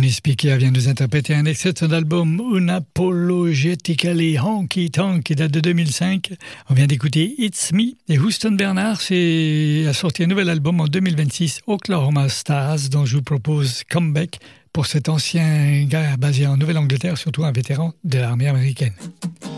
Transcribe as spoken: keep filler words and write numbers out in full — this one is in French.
Tony Spicchia vient nous interpréter un extrait de son album Unapologetically Honky Tonk qui date de deux mille cinq. On vient d'écouter It's Me. Et Houston Bernard c'est... a sorti un nouvel album en deux mille vingt-six, Oklahoma Stars, dont je vous propose Comeback pour cet ancien gars basé en Nouvelle-Angleterre, surtout un vétéran de l'armée américaine.